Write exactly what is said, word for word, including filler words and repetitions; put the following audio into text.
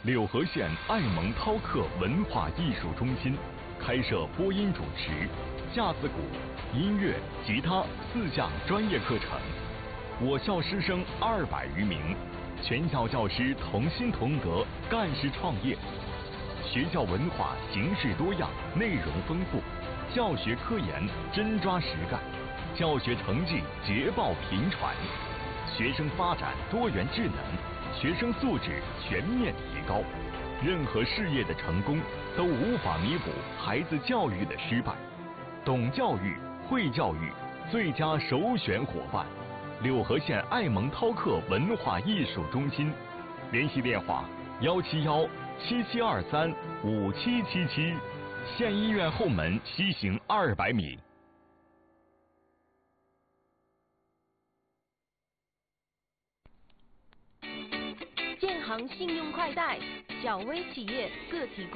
柳河县爱蒙涛克文化艺术中心开设播音主持、架子鼓、音乐、吉他四项专业课程。我校师生二百余名，全校教师同心同德，干事创业。学校文化形式多样，内容丰富，教学科研真抓实干，教学成绩捷报频传，学生发展多元智能，学生素质全面提高。任何事业的成功都无法弥补孩子教育的失败。懂教育、会教育，最佳首选伙伴。柳河县爱蒙涛克文化艺术中心，联系电话：幺七幺七七二三五七七七，县医院后门西行二百米。 建行信用快贷，小微企业个体。